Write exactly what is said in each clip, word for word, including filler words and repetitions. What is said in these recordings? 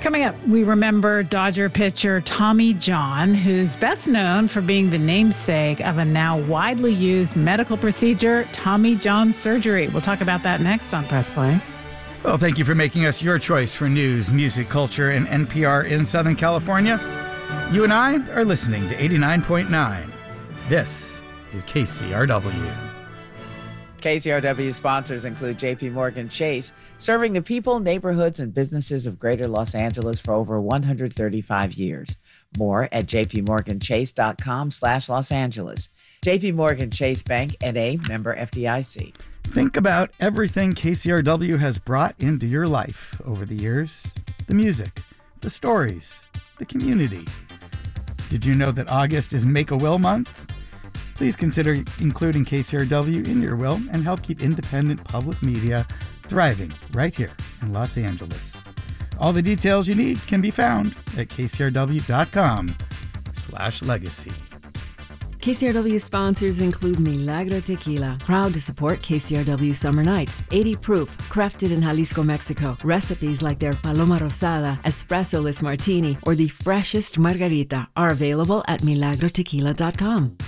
Coming up, we remember Dodger pitcher Tommy John, who's best known for being the namesake of a now widely used medical procedure, Tommy John surgery. We'll talk about that next on Press Play. Well, thank you for making us your choice for news, music, culture, and N P R in Southern California. You and I are listening to eighty-nine point nine. This is K C R W. K C R W sponsors include J P Morgan Chase, serving the people, neighborhoods, and businesses of greater Los Angeles for over one hundred thirty-five years. More at jpmorganchase.com slash Los Angeles. J P Morgan Chase Bank, N A, member F D I C. Think about everything K C R W has brought into your life over the years. The music, the stories, the community. Did you know that August is Make-A-Will Month? Please consider including K C R W in your will and help keep independent public media thriving right here in Los Angeles. All the details you need can be found at kcrw.com slash legacy. K C R W sponsors include Milagro Tequila, proud to support K C R W Summer Nights. eighty proof, crafted in Jalisco, Mexico. Recipes like their Paloma Rosada, Espresso-less Martini, or the freshest Margarita are available at milagro tequila dot com.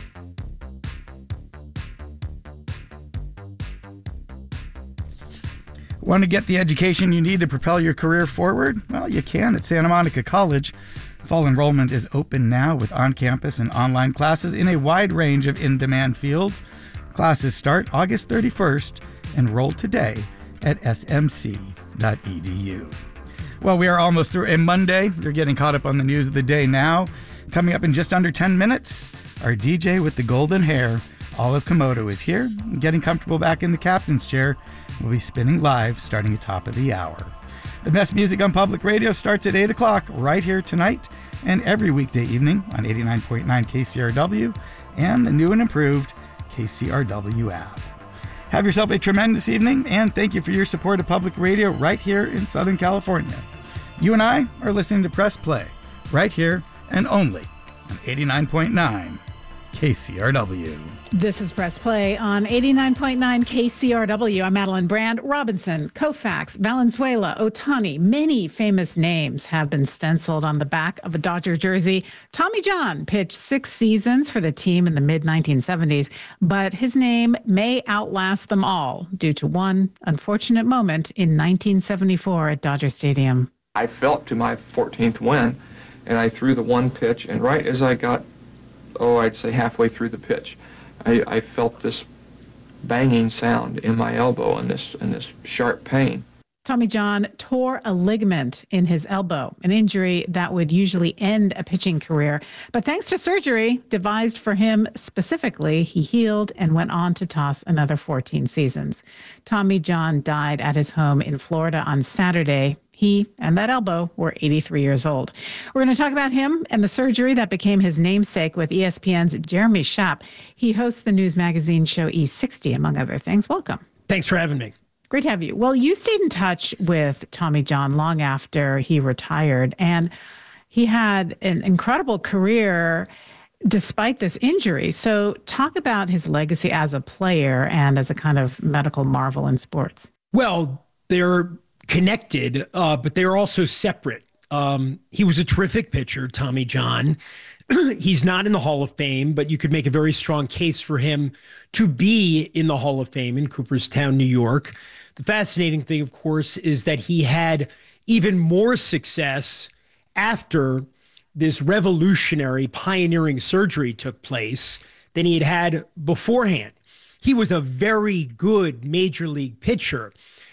Want to get the education you need to propel your career forward? Well, you can at Santa Monica College. Fall enrollment is open now with on-campus and online classes in a wide range of in-demand fields. Classes start August thirty-first. Enroll today at s m c dot e d u. Well, we are almost through a Monday. You're getting caught up on the news of the day now. Coming up in just under ten minutes, our D J with the golden hair, Olive Komodo, is here, getting comfortable back in the captain's chair. We'll be spinning live starting at top of the hour. The best music on public radio starts at eight o'clock right here tonight and every weekday evening on eighty-nine point nine K C R W and the new and improved K C R W app. Have yourself a tremendous evening, and thank you for your support of public radio right here in Southern California. You and I are listening to Press Play right here and only on eighty-nine point nine K C R W. This is Press Play on eighty-nine point nine K C R W. I'm Madeline Brand. Robinson, Koufax, Valenzuela, Ohtani. Many famous names have been stenciled on the back of a Dodger jersey. Tommy John pitched six seasons for the team in the mid nineteen seventies, but his name may outlast them all due to one unfortunate moment in nineteen seventy-four at Dodger Stadium. I felt to my fourteenth win, and I threw the one pitch, and right as I got, oh, I'd say halfway through the pitch, I, I felt this banging sound in my elbow and this and this sharp pain. Tommy John tore a ligament in his elbow, an injury that would usually end a pitching career. But thanks to surgery devised for him specifically, he healed and went on to toss another fourteen seasons. Tommy John died at his home in Florida on Saturday. He and that elbow were eighty-three years old. We're going to talk about him and the surgery that became his namesake with E S P N's Jeremy Schaap. He hosts the news magazine show E sixty, among other things. Welcome. Thanks for having me. Great to have you. Well, you stayed in touch with Tommy John long after he retired, and he had an incredible career despite this injury. So talk about his legacy as a player and as a kind of medical marvel in sports. Well, they're connected, uh, but they're also separate. Um, he was a terrific pitcher, Tommy John. He's not in the Hall of Fame, but you could make a very strong case for him to be in the Hall of Fame in Cooperstown, New York. The fascinating thing, of course, is that he had even more success after this revolutionary, pioneering surgery took place than he had had beforehand. He was a very good major league pitcher.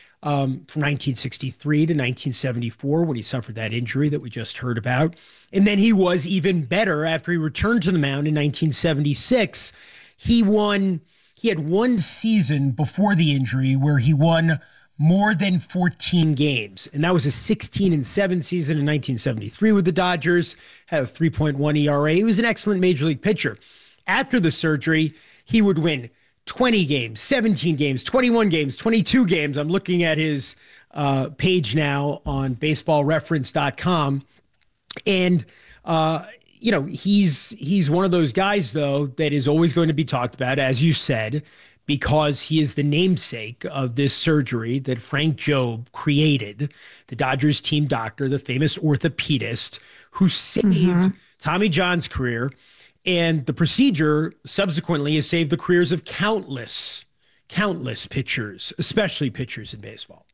Um, from nineteen sixty-three to nineteen seventy-four, when he suffered that injury that we just heard about. And then he was even better after he returned to the mound in nineteen seventy-six. He won, he had one season before the injury where he won more than fourteen games. And that was a sixteen and seven season in nineteen seventy-three with the Dodgers, had a three point one E R A. He was an excellent major league pitcher. After the surgery, he would win twenty games, seventeen games, twenty-one games, twenty-two games. I'm looking at his uh, page now on baseball reference dot com. And, uh, you know, he's he's one of those guys, though, that is always going to be talked about, as you said, because he is the namesake of this surgery that Frank Jobe created, the Dodgers team doctor, the famous orthopedist who saved mm-hmm. Tommy John's career. And the procedure subsequently has saved the careers of countless, countless pitchers, especially pitchers in baseball.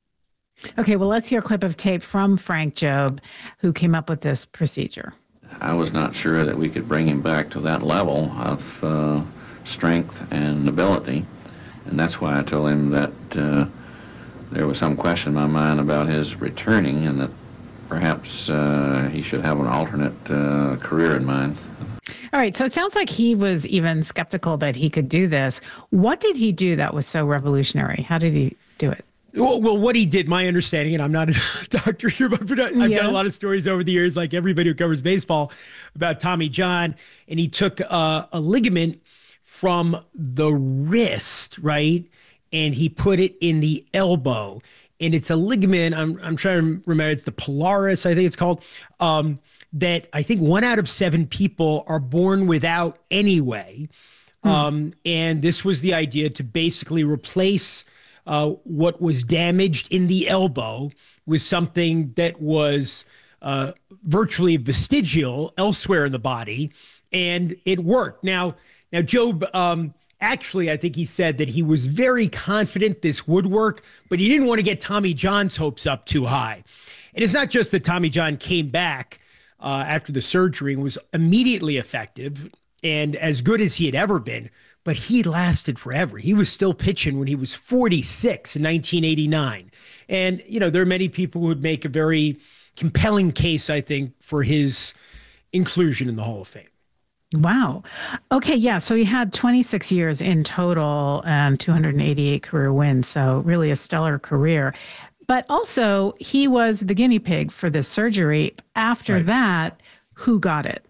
Okay, well, let's hear a clip of tape from Frank Jobe, who came up with this procedure. I was not sure that we could bring him back to that level of uh, strength and ability, and that's why I told him that uh, there was some question in my mind about his returning, and that perhaps uh, he should have an alternate uh, career in mind. All right, so it sounds like he was even skeptical that he could do this. What did he do that was so revolutionary? How did he do it? Well, well, what he did, my understanding, and I'm not a doctor here, but I've yeah. done a lot of stories over the years, like everybody who covers baseball, about Tommy John, and he took uh, a ligament from the wrist, right, and he put it in the elbow, and it's a ligament. I'm I'm trying to remember. It's the polaris, I think it's called. Um, that I think one out of seven people are born without anyway, hmm. um, and this was the idea to basically replace Uh, what was damaged in the elbow with something that was uh, virtually vestigial elsewhere in the body, and it worked. Now, now Jobe, um, actually, I think he said that he was very confident this would work, but he didn't want to get Tommy John's hopes up too high. And it's not just that Tommy John came back uh, after the surgery and was immediately effective and as good as he had ever been, but he lasted forever. He was still pitching when he was forty-six in nineteen eighty-nine. And, you know, there are many people who would make a very compelling case, I think, for his inclusion in the Hall of Fame. Wow. Okay, yeah. So he had twenty-six years in total and two hundred eighty-eight career wins. So really a stellar career. But also, he was the guinea pig for this surgery. After right. that, who got it?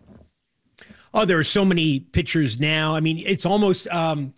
Oh, there are so many pitchers now. I mean, it's almost um,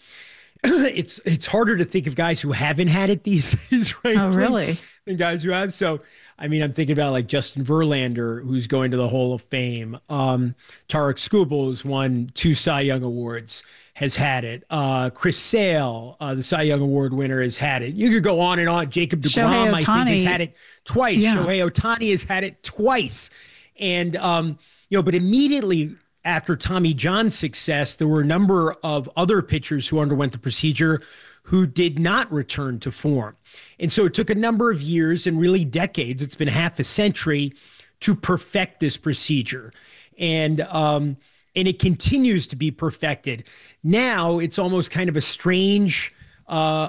it's it's harder to think of guys who haven't had it these days, right? Oh, really? Than guys who have. So, I mean, I'm thinking about like Justin Verlander, who's going to the Hall of Fame. Um, Tarik Skubal, who's won two Cy Young Awards, has had it. Uh, Chris Sale, uh, the Cy Young Award winner, has had it. You could go on and on. Jacob deGrom, I think, has had it twice. Yeah. Shohei Ohtani has had it twice. And, um, you know, but immediately after Tommy John's success, there were a number of other pitchers who underwent the procedure who did not return to form. And so it took a number of years and really decades, it's been half a century, to perfect this procedure. And um, and it continues to be perfected. Now it's almost kind of a strange uh,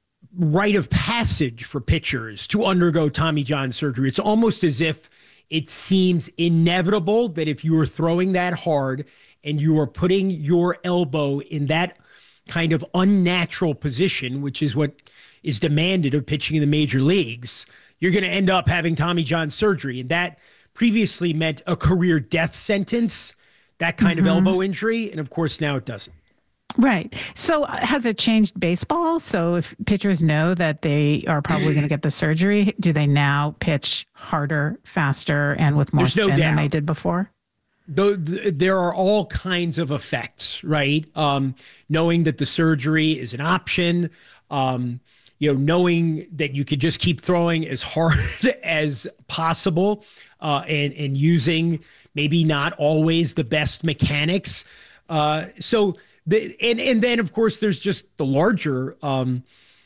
rite of passage for pitchers to undergo Tommy John surgery. It's almost as if it seems inevitable that if you are throwing that hard and you are putting your elbow in that kind of unnatural position, which is what is demanded of pitching in the major leagues, you're going to end up having Tommy John surgery. And that previously meant a career death sentence, that kind mm-hmm. of elbow injury. And of course, now it doesn't. Right. So uh, has it changed baseball? So if pitchers know that they are probably going to get the surgery, do they now pitch harder, faster, and with more There's spin no than they did before? Though there are all kinds of effects, right? Um, knowing that the surgery is an option, um, you know, knowing that you could just keep throwing as hard as possible, uh, and and using maybe not always the best mechanics. Uh, so. The, and, and then, of course, there's just the larger um,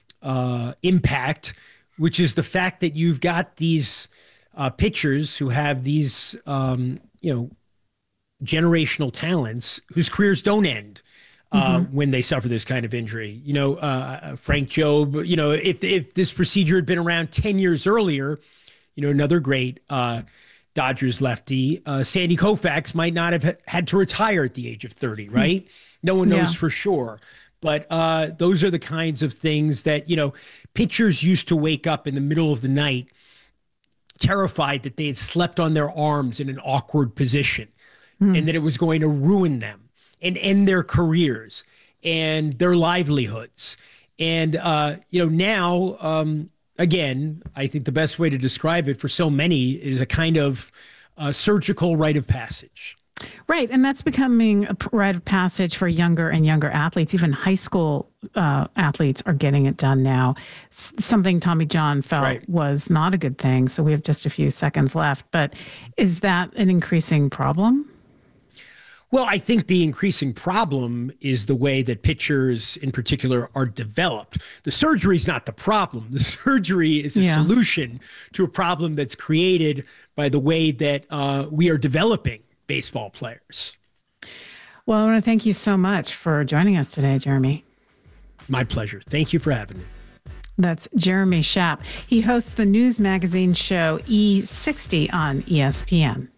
uh, impact, which is the fact that you've got these uh, pitchers who have these, um, you know, generational talents whose careers don't end uh, mm-hmm. when they suffer this kind of injury. You know, uh, Frank Jobe, you know, if, if this procedure had been around ten years earlier, you know, another great uh, Dodgers lefty, uh, Sandy Koufax might not have had to retire at the age of thirty, right? Mm-hmm. No one knows yeah. for sure. But uh, those are the kinds of things that, you know, pitchers used to wake up in the middle of the night terrified that they had slept on their arms in an awkward position mm. and that it was going to ruin them and end their careers and their livelihoods. And, uh, you know, now, um, again, I think the best way to describe it for so many is a kind of uh, surgical rite of passage. Right. And that's becoming a rite of passage for younger and younger athletes. Even high school uh, athletes are getting it done now. S- something Tommy John felt Right. was not a good thing. So we have just a few seconds left. But is that an increasing problem? Well, I think the increasing problem is the way that pitchers in particular are developed. The surgery is not the problem. The surgery is a Yeah. solution to a problem that's created by the way that uh, we are developing baseball players. Well, I want to thank you so much for joining us today, Jeremy. My pleasure. Thank you for having me. That's Jeremy Schaap. He hosts the news magazine show E sixty on E S P N.